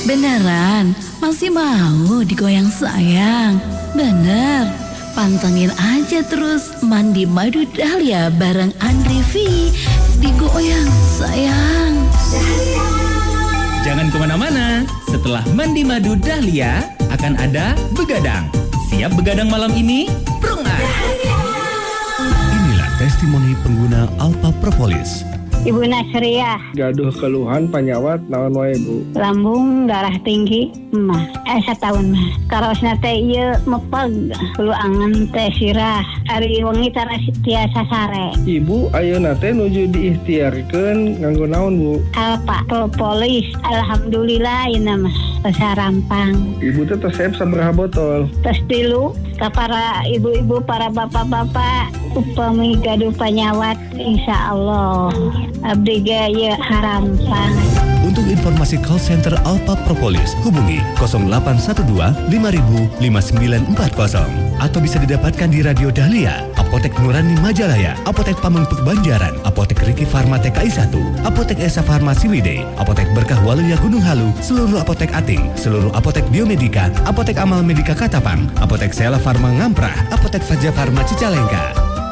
Beneran, masih mau digoyang sayang? Bener, pantengin aja terus Mandi Madu Dahlia bareng Andri V. Digoyang sayang. Jangan kemana-mana, setelah Mandi Madu Dahlia akan ada Begadang. Siap begadang malam ini? Prungat! Inilah testimoni pengguna Alpha Propolis. Ibu Nasriah, gaduh keluhan panyawat naon wae Bu. lambung darah tinggi mah setahun mah karosna teh ieu mepeg kudu angen teh sirah ari wengi tiasa sare. Ibu ayeuna teh nuju diikhtiarkeun nganggo naon Bu? Alpha Propolis, alhamdulillah ieu mah sarampang. Ibu teh resep sabaraha botol? Tos 3 ka para ibu-ibu, para bapak-bapak upami gaduh panyawat insyaallah abdi ge harampang. Untuk informasi call center Alpha Propolis, hubungi 0812 5000 5940 atau bisa didapatkan di Radio Dahlia, Apotek Nurani Majalaya, Apotek Pamengpeuk Banjaran, Apotek Riki Farma TKI 1, Apotek Esa Farmasi Wide, Apotek Berkah Waluya Gunung Halu, seluruh apotek Ating, seluruh apotek Biomedika, Apotek Amal Medika Katapang, Apotek Sela Farma Ngamprah, Apotek Faja Farma Cicalengka.